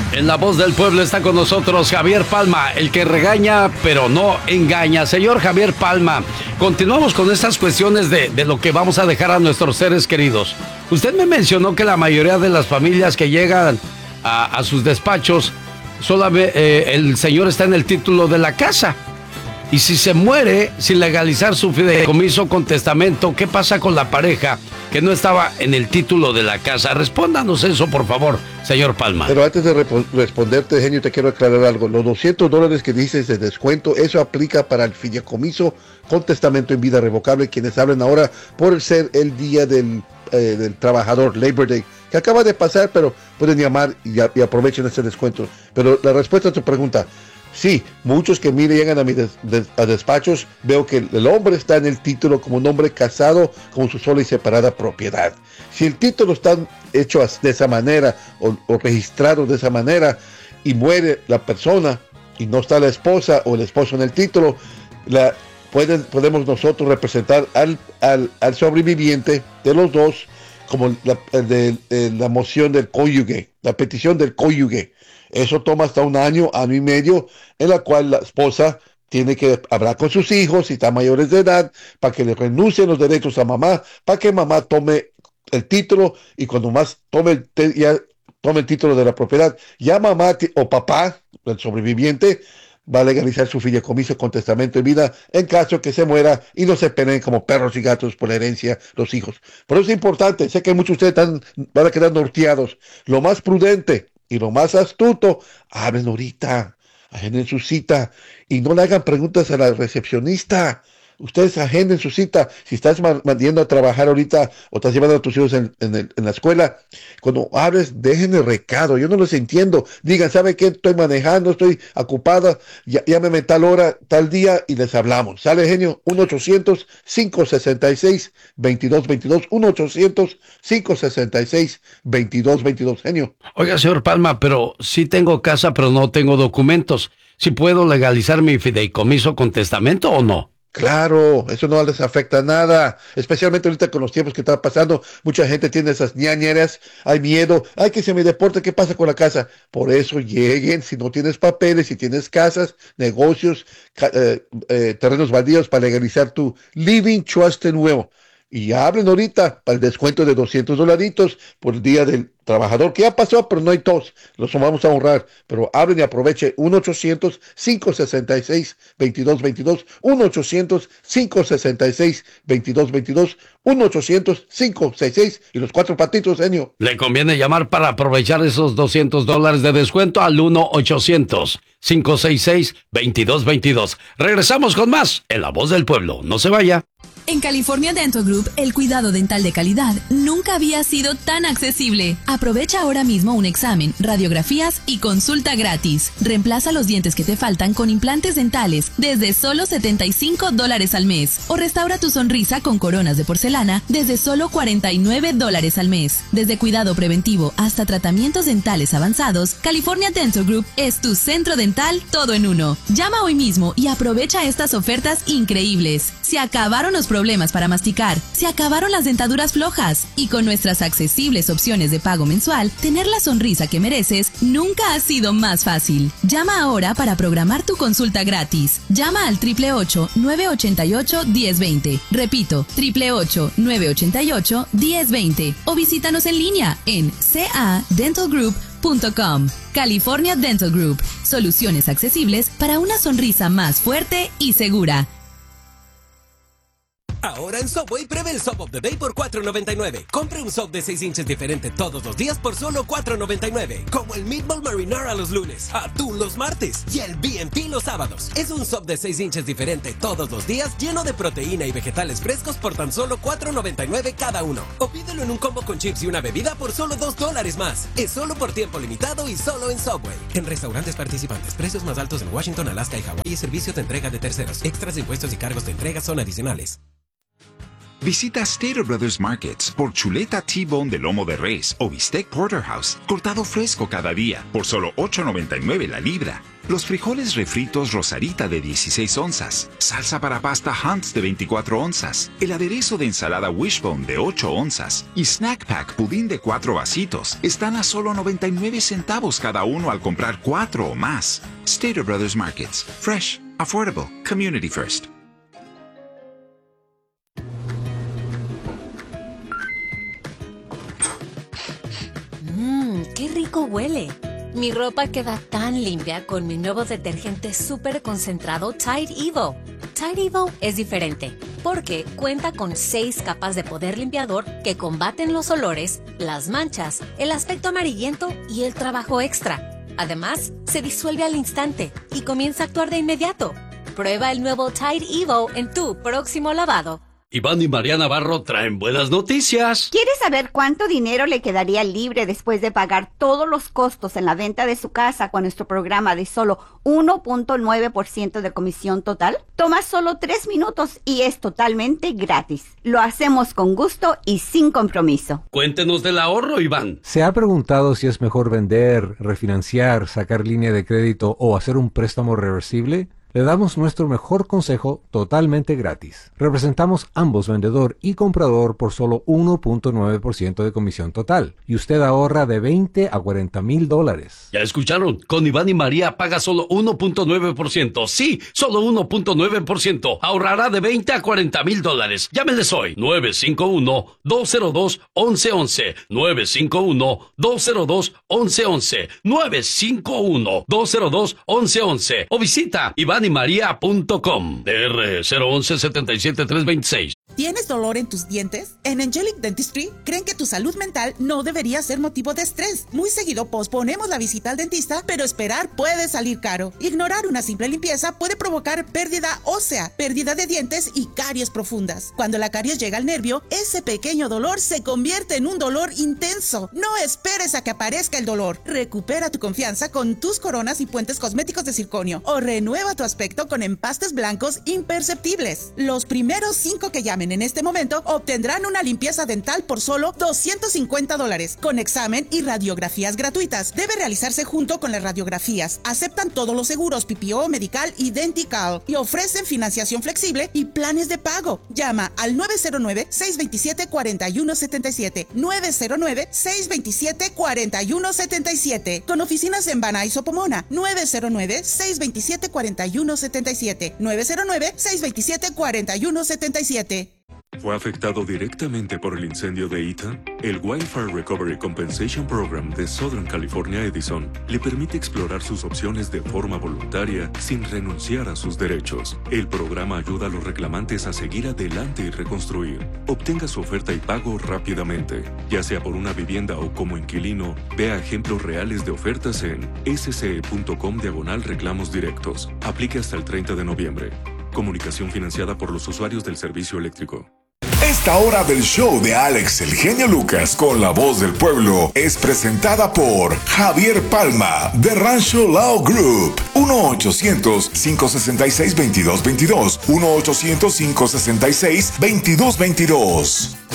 En La Voz del Pueblo está con nosotros Javier Palma, el que regaña pero no engaña. Señor Javier Palma, continuamos con estas cuestiones de lo que vamos a dejar a nuestros seres queridos. Usted me mencionó que la mayoría de las familias que llegan a sus despachos, solamente el señor está en el título de la casa. Y si se muere sin legalizar su fideicomiso con testamento, ¿qué pasa con la pareja que no estaba en el título de la casa? Respóndanos eso, por favor, señor Palma. Pero antes de responderte, genio, te quiero aclarar algo. Los $200 que dices de descuento, eso aplica para el fideicomiso con testamento en vida revocable, quienes hablan ahora por ser el día del trabajador, Labor Day, que acaba de pasar, pero pueden llamar y aprovechen ese descuento. Pero la respuesta a tu pregunta: sí, muchos que llegan a mis despachos, veo que el hombre está en el título como un hombre casado con su sola y separada propiedad. Si el título está hecho de esa manera o registrado de esa manera y muere la persona y no está la esposa o el esposo en el título, podemos nosotros representar al sobreviviente de los dos como la moción del cónyuge, la petición del cónyuge. Eso toma hasta un año y medio, en la cual la esposa tiene que hablar con sus hijos, si están mayores de edad, para que le renuncien los derechos a mamá, para que mamá tome el título, y cuando más tome el título de la propiedad, ya mamá o papá, el sobreviviente, va a legalizar su fideicomiso con testamento en vida en caso que se muera y no se peleen como perros y gatos por la herencia los hijos. Por eso es importante, sé que muchos de ustedes van a quedar norteados. Lo más prudente y lo más astuto, hablen ahorita, agenden su cita y no le hagan preguntas a la recepcionista. Ustedes agenden su cita. Si estás mandando a trabajar ahorita o estás llevando a tus hijos en la escuela, cuando hables, dejen el recado. Yo no los entiendo. Digan, ¿sabe qué? Estoy manejando, estoy ocupada, llámeme tal hora, tal día y les hablamos. ¿Sale, genio? 1-800-566-2222. 1-800-566-2222, genio. Oiga, señor Palma, pero sí tengo casa, pero no tengo documentos. ¿Sí puedo legalizar mi fideicomiso con testamento o no? Claro, eso no les afecta nada, especialmente ahorita con los tiempos que están pasando. Mucha gente tiene esas ñañeras, hay miedo, ay, que se me deporte, ¿qué pasa con la casa? Por eso lleguen, si no tienes papeles, si tienes casas, negocios, terrenos baldíos, para legalizar tu Living Trust nuevo. Y hablen ahorita para el descuento de $200 por el Día del Trabajador, que ya pasó, pero no hay tos, los vamos a honrar. Pero hablen y aprovechen. 1-800-566-2222. 1-800-566-2222. 1-800-566 y los 4 patitos, genio. Le conviene llamar para aprovechar esos $200 de descuento al 1-800-566-2222. Regresamos con más en La Voz del Pueblo. No se vaya. En California Dental Group, el cuidado dental de calidad nunca había sido tan accesible. Aprovecha ahora mismo un examen, radiografías y consulta gratis. Reemplaza los dientes que te faltan con implantes dentales desde solo $75 al mes. O restaura tu sonrisa con coronas de porcelana desde solo $49 al mes. Desde cuidado preventivo hasta tratamientos dentales avanzados, California Dental Group es tu centro dental todo en uno. Llama hoy mismo y aprovecha estas ofertas increíbles. Se acabaron los problemas para masticar, se acabaron las dentaduras flojas y con nuestras accesibles opciones de pago mensual, tener la sonrisa que mereces nunca ha sido más fácil. Llama ahora para programar tu consulta gratis. Llama al 888-988-1020. Repito, 888-988-1020 o visítanos en línea en cadentalgroup.com. California Dental Group. Soluciones accesibles para una sonrisa más fuerte y segura. Ahora en Subway, pruebe el Sub of the Day por $4.99. Compre un sub de 6 inches diferente todos los días por solo $4.99. Como el Meatball Marinara los lunes, atún los martes y el B&P los sábados. Es un sub de 6 inches diferente todos los días, lleno de proteína y vegetales frescos por tan solo $4.99 cada uno. O pídelo en un combo con chips y una bebida por solo $2 más. Es solo por tiempo limitado y solo en Subway. En restaurantes participantes, precios más altos en Washington, Alaska y Hawái y servicio de entrega de terceros. Extras, impuestos y cargos de entrega son adicionales. Visita Stater Brothers Markets por chuleta T-Bone de lomo de res o bistec Porterhouse, cortado fresco cada día por solo $8.99 la libra. Los frijoles refritos Rosarita de 16 onzas, salsa para pasta Hunt's de 24 onzas, el aderezo de ensalada Wishbone de 8 onzas y Snack Pack pudín de 4 vasitos están a solo 99 centavos cada uno al comprar 4 o más. Stater Brothers Markets. Fresh, affordable, community first. ¡Qué rico huele! Mi ropa queda tan limpia con mi nuevo detergente súper concentrado Tide Evo. Tide Evo es diferente porque cuenta con 6 capas de poder limpiador que combaten los olores, las manchas, el aspecto amarillento y el trabajo extra. Además, se disuelve al instante y comienza a actuar de inmediato. Prueba el nuevo Tide Evo en tu próximo lavado. Iván y María Navarro traen buenas noticias. ¿Quiere saber cuánto dinero le quedaría libre después de pagar todos los costos en la venta de su casa con nuestro programa de solo 1.9% de comisión total? Toma solo 3 minutos y es totalmente gratis. Lo hacemos con gusto y sin compromiso. Cuéntenos del ahorro, Iván. ¿Se ha preguntado si es mejor vender, refinanciar, sacar línea de crédito o hacer un préstamo reversible? Le damos nuestro mejor consejo totalmente gratis. Representamos ambos vendedor y comprador por solo 1.9% de comisión total. Y usted ahorra de $20,000 a $40,000. Ya escucharon, con Iván y María paga solo 1.9%. Sí, solo 1.9%. Ahorrará de $20,000 a $40,000. Llámenles hoy. 951-202-1111. 951-202-1111. 951-202-1111. O visita ivanymaria.com. DR 011-77326. ¿Tienes dolor en tus dientes? En Angelic Dentistry creen que tu salud mental no debería ser motivo de estrés. Muy seguido posponemos la visita al dentista, pero esperar puede salir caro. Ignorar una simple limpieza puede provocar pérdida ósea, pérdida de dientes y caries profundas. Cuando la caries llega al nervio, ese pequeño dolor se convierte en un dolor intenso. No esperes a que aparezca el dolor. Recupera tu confianza con tus coronas y puentes cosméticos de circonio o renueva tu aspecto con empastes blancos imperceptibles. Los primeros 5 que llamen en este momento obtendrán una limpieza dental por solo $250 con examen y radiografías gratuitas. Debe realizarse junto con las radiografías. Aceptan todos los seguros PPO, medical y dental y ofrecen financiación flexible y planes de pago. Llama al 909-627-4177 909-627-4177 con oficinas en Banaiso, Pomona. 909-627-4177 909-627-4177. ¿Fue afectado directamente por el incendio de Ethan? El Wildfire Recovery Compensation Program de Southern California Edison le permite explorar sus opciones de forma voluntaria sin renunciar a sus derechos. El programa ayuda a los reclamantes a seguir adelante y reconstruir. Obtenga su oferta y pago rápidamente. Ya sea por una vivienda o como inquilino, vea ejemplos reales de ofertas en sce.com/reclamos directos. Aplique hasta el 30 de noviembre. Comunicación financiada por los usuarios del servicio eléctrico. Esta hora del show de Alex el Genio Lucas con la voz del pueblo es presentada por Javier Palma de Rancho Lao Group. 1-800-566-2222. 1-800-566-2222.